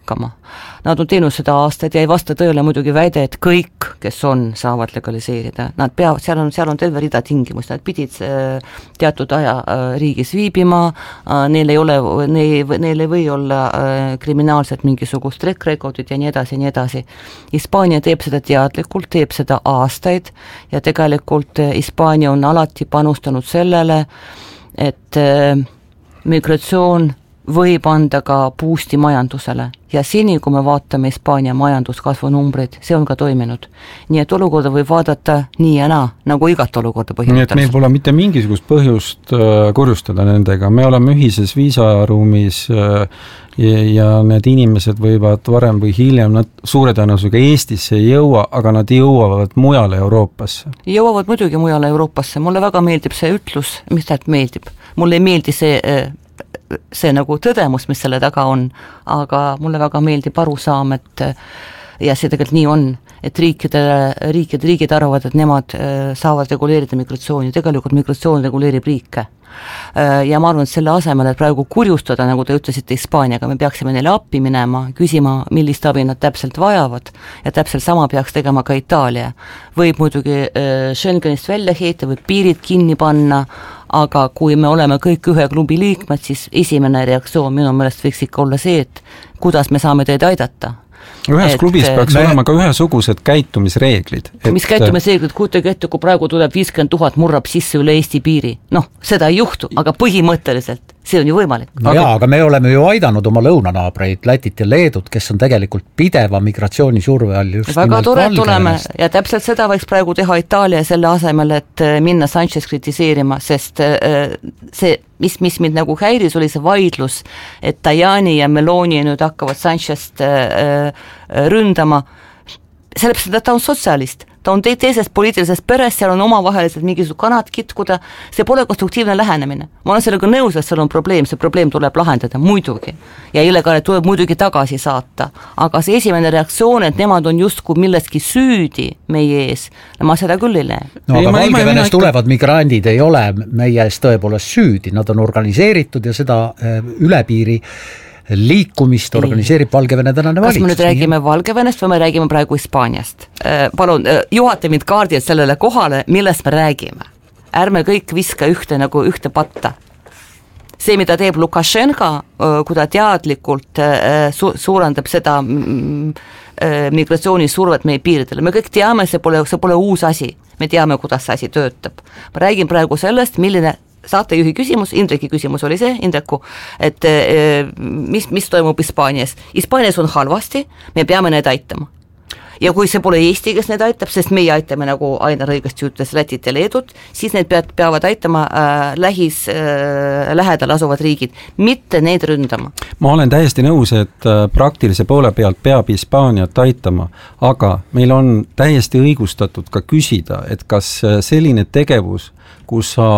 hakkama. Nad on teinud seda aastaid ja ei vasta tõele muidugi väide, et kõik, kes on, saavad legaliseerida. Nad peavad, seal on terve rida tingimusi, nad pidid teatud aja riigis viibima, neil ei või olla kriminaalselt mingisugust rekordit ja nii edasi. Hispaania teeb seda teadlikult, teeb seda aastaid ja tegelikult Hispaania on alati panustanud sellele, et migratsioon võib anda ka boosti majandusele ja seni, kui me vaatame Hispaania majanduskasvu numbreid, see on ka toiminud. Nii et olukorda võib vaadata nii ja naa, nagu igat olukorda põhjendada. Nii et meil pole mitte mingisugust põhjust kurjustada nendega, me oleme ühises viisaruumis ja need inimesed võivad varem või hiljem, nad suure tõenäosusega Eestisse ei jõua, aga nad jõuavad mujale Euroopasse. Jõuavad muidugi mujale Euroopasse, mulle väga meeldib see ütlus, mis tähendab meeldib. Mulle ei meeldi see nagu tõdemus, mis selle taga on, aga mulle väga meeldib arusaam, et ja see tegelikult nii on, et riigid arvavad, et nemad saavad reguleerida migratsiooni, tegelikult migratsioon reguleerib riike. Ja ma arvan, et selle asemel, et praegu kurjustada, nagu te ütlesite Hispaaniaga, me peaksime neile appi minema, küsima, millist abi nad täpselt vajavad ja täpselt sama peaks tegema ka Itaalia. Võib muidugi Schengenist välja heita, võib piirid kinni panna, aga kui me oleme kõik ühe klubi liikmed, siis esimene reaktsioon minu meelest võiks ikka olla see, et kuidas me saame teid aidata. Ühes klubis peaks olema ka ühesugused käitumisreeglid. Mis käitumisreeglid, kujutage ette, kui praegu tuleb 50 000 murrab sisse üle Eesti piiri. Noh, seda ei juhtu, aga põhimõtteliselt see on ju võimalik. No aga me oleme ju aidanud oma lõunanaabreid, Lätit ja Leedut, kes on tegelikult pideva migratsioonisurve all just väga tore tuleme ja täpselt seda võiks praegu teha Itaalia selle asemel, et minna Sanchez kritiseerima, sest see, mis mind nagu häiris, oli see vaidlus, et Tajani ja Meloni nüüd hakkavad Sanchez't ründama, sellepärast, et ta on sotsialist. Ta on teisest poliitilisest perest, seal on omavahelised mingisugused kanad kitkuda, see pole konstruktiivne lähenemine. Ma olen sellega nõus, et seal on probleem, see probleem tuleb lahendada muidugi ja illegaalid tuleb muidugi tagasi saata, aga see esimene reaktsioon, et nemad on justkui millestki süüdi meie ees, ma seda küll ei näe. No aga Valgevenes tulevad migrandid ei ole meie ees tõepoolest süüdi, nad on organiseeritud ja seda üle piiri liikumist organiseerib Valgevene tänane valitsus. Kas me nüüd räägime Valgevenest või me räägime praegu Hispaaniast? Palun, juhata mind kaardilt sellele kohale, millest me räägime. Ärme kõik viska ühte patta. See, mida teeb Lukašenka, kui ta teadlikult suurendab seda migratsioonisurvet meie piiridele. Me kõik teame, see pole uus asi. Me teame, kuidas see asi töötab. Ma räägin praegu sellest, milline saatejuhi küsimus, Indreki küsimus oli see, Indreku, et mis toimub Hispaanias. Hispaanias on halvasti, me peame need aitama. Ja kui see pole Eesti, kes need aitab, sest meie aitame, nagu Ainar õigesti ütles, Lätit ja Leedut, siis need peavad aitama lähedal asuvad riigid, mitte neid ründama. Ma olen täiesti nõus, et praktilise poole pealt peab Hispaaniat aitama, aga meil on täiesti õigustatud ka küsida, et kas selline tegevus, kus sa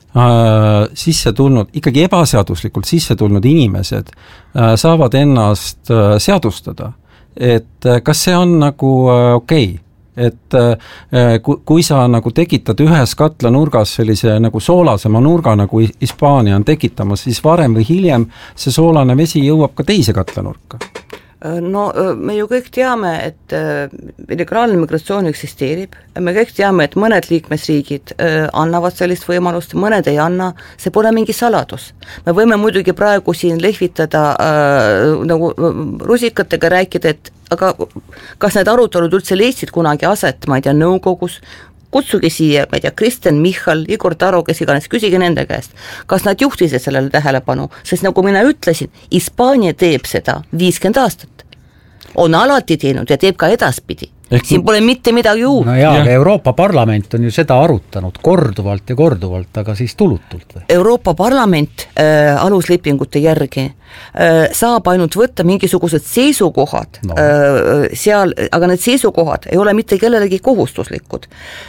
sisse tulnud, ikkagi ebaseaduslikult sisse tulnud inimesed saavad ennast seadustada, et kas see on nagu okei? Et kui sa nagu tekitad ühes katlanurgas sellise nagu soolasema nurga, nagu Hispaania on tekitamas, siis varem või hiljem see soolane vesi jõuab ka teise katlanurka. No me ju kõik teame, et illegaalne migratsioon eksisteerib, me kõik teame, et mõned liikmesriigid annavad sellist võimalust, mõned ei anna, see pole mingi saladus. Me võime muidugi praegu siin lehvitada nagu rusikatega rääkida, et aga kas need arutelud üldse leidsid kunagi aset, ma ei tea, nõukogus, kutsuge siia, ma ei tea, Kristen Michal, Igor Taro, kes iganes, küsige nende käest, kas nad juhtisid sellele tähelepanu, sest nagu mina ütlesin, Hispaania teeb seda 50 aastat, on alati teinud ja teeb ka edaspidi. Siin pole mitte midagi uut. No jaa, aga Euroopa Parlament on ju seda arutanud korduvalt ja korduvalt, aga siis tulutult. Euroopa Parlament aluslepingute järgi saab ainult võtta mingisugused seisukohad seal, aga need seisukohad ei ole mitte kellelegi kohustuslikud.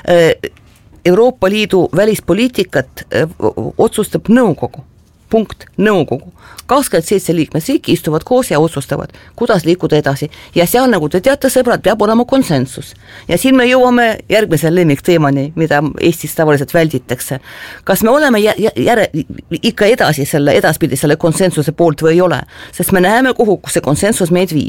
Euroopa Liidu välispoliitikat otsustab nõukogu. Punkt, nõukogu. 27 liikmesriiki istuvad koos ja otsustavad, kuidas liikuda edasi. Ja seal, nagu te teate, sõbrad, peab olema konsensus. Ja siin me jõuame järgmise lemmikteemani, mida Eestis tavaliselt välditakse. Kas me oleme ikka edasi selle edaspidi selle konsensuse poolt või ei ole? Sest me näeme, kuhu see konsensus meid viib.